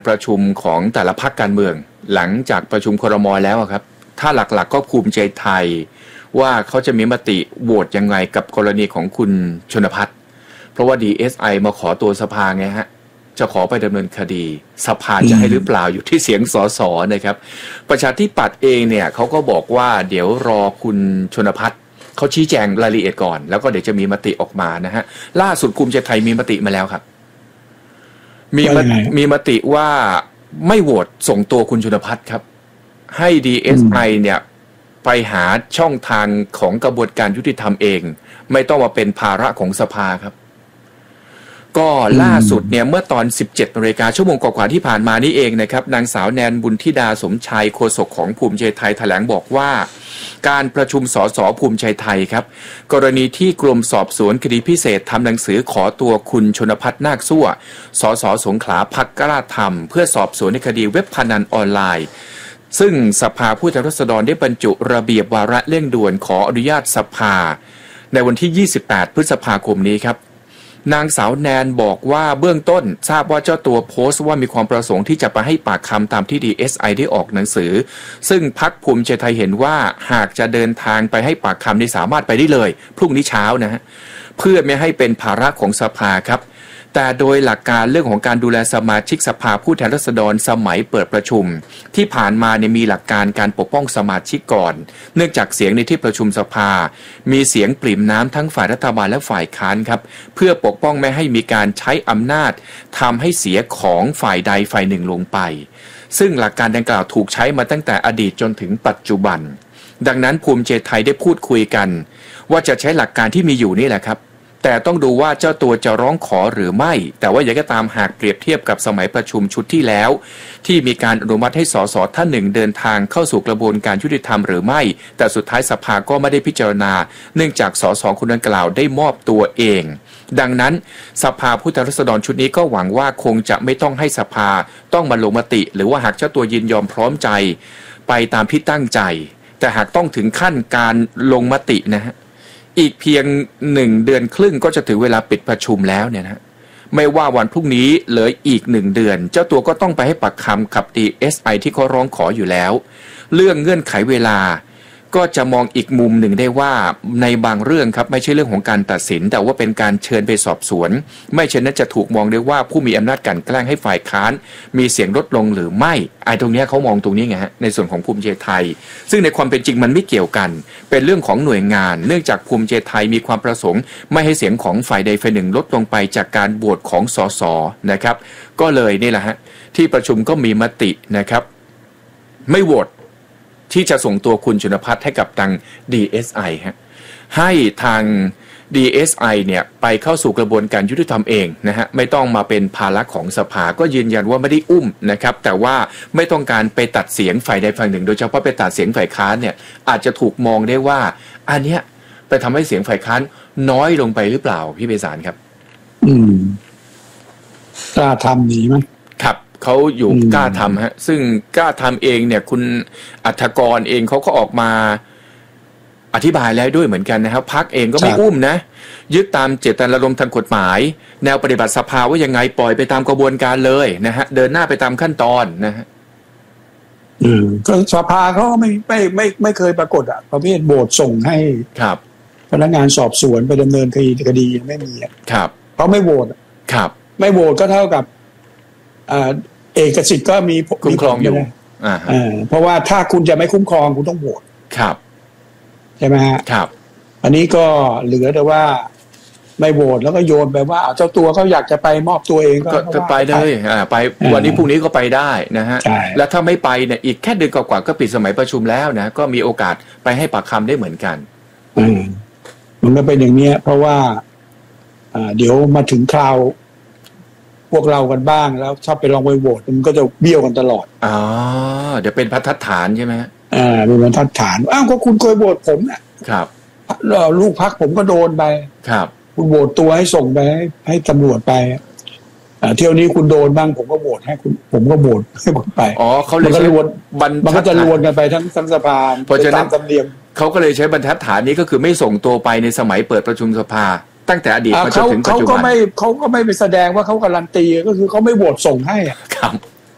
ประชุมของแต่ละพรรคการเมืองหลังจากประชุมครม.แล้วครับถ้าหลักๆก็ภูมิใจไทยว่าเขาจะมีมติโหวตยังไงกับกรณีของคุณชนภัทรเพราะว่า DSI มาขอตัวสภาไงฮะจะขอไปดำเนินคดีสภาจะให้หรือเปล่าอยู่ที่เสียงสสนะครับประชาธิปัตย์เองเนี่ยเขาก็บอกว่าเดี๋ยวรอคุณชนภัทรเขาชี้แจงรายละเอียดก่อนแล้วก็เดี๋ยวจะมีมติออกมานะฮะล่าสุดภูมิใจไทยมีมติมาแล้วครับมีมติว่าไม่โหวตส่งตัวคุณชนภัทรครับให้ DSI เนี่ยไปหาช่องทางของกระบวนการยุติธรรมเองไม่ต้องมาเป็นภาระของสภาครับก็ล่าสุดเนี่ยเมื่อตอน 17 นาฬิกาชั่วโมงกว่าๆที่ผ่านมานี่เองนะครับนางสาวแนนบุญธิดาสมชัยโฆษกของภูมิใจไทยแถลงบอกว่าการประชุมสสภูมิใจไทยครับกรณีที่กรมสอบสวนคดีพิเศษทำหนังสือขอตัวคุณชนภัทรนาคสั่วสสสงขลาพรรคกล้าธรรมเพื่อสอบสวนในคดีเว็บพนันออนไลน์ซึ่งสภาผู้แทนราษฎรได้บรรจุระเบียบวาระเร่งด่วนขออนุญาตสภาในวันที่ 28 พฤษภาคมนี้ครับนางสาวแนนบอกว่าเบื้องต้นทราบว่าเจ้าตัวโพสต์ว่ามีความประสงค์ที่จะไปให้ปากคำตามที่ DSI ได้ออกหนังสือซึ่งพรรคภูมิใจไทยเห็นว่าหากจะเดินทางไปให้ปากคำนี่สามารถไปได้เลยพรุ่งนี้เช้านะฮะเพื่อไม่ให้เป็นภาระของสภาครับแต่โดยหลักการเรื่องของการดูแลสมาชิกสภาผู้แทนราษฎรสมัยเปิดประชุมที่ผ่านมาเนี่ยมีหลักการการปกป้องสมาชิกก่อนเนื่องจากเสียงในที่ประชุมสภามีเสียงปริ่มน้ำทั้งฝ่ายรัฐบาลและฝ่ายค้านครับเพื่อปกป้องไม่ให้มีการใช้อำนาจทำให้เสียของฝ่ายใดฝ่ายหนึ่งลงไปซึ่งหลักการดังกล่าวถูกใช้มาตั้งแต่อดีตจนถึงปัจจุบันดังนั้นภูมิใจไทยได้พูดคุยกันว่าจะใช้หลักการที่มีอยู่นี่แหละครับแต่ต้องดูว่าเจ้าตัวจะร้องขอหรือไม่แต่ว่าอย่างก็ตามหากเปรียบเทียบกับสมัยประชุมชุดที่แล้วที่มีการอนุมัติให้สสท่านหนึ่งเดินทางเข้าสู่กระบวนการยุติธรรมหรือไม่แต่สุดท้ายสภาก็ไม่ได้พิจารณาเนื่องจากสสคนดังกล่าวได้มอบตัวเองดังนั้นสภาผู้แทนราษฎรชุดนี้ก็หวังว่าคงจะไม่ต้องให้สภาต้องมาลงมติหรือว่าหากเจ้าตัวยินยอมพร้อมใจไปตามที่ตั้งใจแต่หากต้องถึงขั้นการลงมตินะฮะอีกเพียง1 เดือนครึ่งก็จะถึงเวลาปิดประชุมแล้วเนี่ยนะไม่ว่าวันพรุ่งนี้เหลืออีก1 เดือนเจ้าตัวก็ต้องไปให้ปากคำกับ DSI ที่เขาร้องขออยู่แล้วเรื่องเงื่อนไขเวลาก็จะมองอีกมุมหนึ่งได้ว่าในบางเรื่องครับไม่ใช่เรื่องของการตัดสินแต่ว่าเป็นการเชิญไปสอบสวนไม่เช่นนั้นจะถูกมองได้ว่าผู้มีอำนาจกลั่นแกล้งให้ฝ่ายค้านมีเสียงลดลงหรือไม่ตรงนี้เขามองตรงนี้ไงฮะในส่วนของภูมิใจไทยซึ่งในความเป็นจริงมันไม่เกี่ยวกันเป็นเรื่องของหน่วยงานเนื่องจากภูมิใจไทยมีความประสงค์ไม่ให้เสียงของฝ่ายใดฝ่ายหนึ่งลดลงไปจากการโหวตของสสนะครับก็เลยนี่แหละฮะที่ประชุมก็มีมตินะครับไม่โหวตที่จะส่งตัวคุณชนภัทรให้กับทาง DSI ฮะให้ทาง DSI เนี่ยไปเข้าสู่กระบวนการยุติธรรมเองนะฮะไม่ต้องมาเป็นภาระของสภาก็ยืนยันว่าไม่ได้อุ้มนะครับแต่ว่าไม่ต้องการไปตัดเสียงฝ่ายใดฝ่ายหนึ่งโดยเฉพาะไปตัดเสียงฝ่ายค้านเนี่ยอาจจะถูกมองได้ว่าอันเนี้ยไปทำให้เสียงฝ่ายค้านน้อยลงไปหรือเปล่าพี่ไพศาลครับกล้าทำดีมั้ยครับเขาอยู่กล้าทำฮะซึ่งกล้าทำเองเนี่ยคุณอัฐกรเองเขาก็ออกมาอธิบายแล้วด้วยเหมือนกันนะครับพรรคเองก็ไม่อุ้มนะยึดตามเจตนารมณ์ทางกฎหมายแนวปฏิบัติสภาว่ายังไงปล่อยไปตามกระบวนการเลยนะฮะเดินหน้าไปตามขั้นตอนนะฮะก็สภาเขาไม่เคยปรากฏประเภทโหวตส่งให้ครับพนักงานสอบสวนไปดำเนินคดีไม่มีครับเพราะไม่โหวตครับไม่โหวตก็เท่ากับเอกสิทธิ์ก็มีคุ้มครองอยู่เพราะว่าถ้าคุณจะไม่คุ้มครองคุณต้องโหวตครับใช่ไหมฮะครับอันนี้ก็เหลือแต่ว่าไม่โหวตแล้วก็โยนไปว่าเจ้าตัวเขาอยากจะไปมอบตัวเองก็ไปได้ไปวันนี้พรุ่งนี้ก็ไปได้นะฮะแล้วถ้าไม่ไปเนี่ยอีกแค่เดือนกว่าก็ปิดสมัยประชุมแล้วนะก็มีโอกาสไปให้ปากคำได้เหมือนกันมันก็เป็นอย่างนี้เพราะว่าเดี๋ยวมาถึงคราวพวกเรากันบ้างแล้วชอบไปลองไปโหวตมันก็จะเบี้ยวกันตลอดเดี๋ยวเป็นบรรทัดฐานใช่ไหมเป็นบรรทัดฐานก็คุณเคยโหวตผมนะครับลูกพรรคผมก็โดนไปครับคุณโหวตตัวให้ส่งไปให้ตำรวจไปเที่ยวนี้คุณโดนบ้างผมก็โหวตให้คุณผมก็โหวตให้คุณไปเขาเลยใช้มันก็จะรวนกันไปทั้งสภาเพราะฉะนั้นตามธรรมเนียมเขาก็เลยใช้บรรทัดฐานนี้ก็คือไม่ส่งตัวไปในสมัยเปิดประชุมสภาตั้งแต่อดีตมาจนถึงปัจจุบันเขาก็ไม่ไปแสดงว่าเขาการันตีก็คือเขาไม่โหวตส่งให้ครับ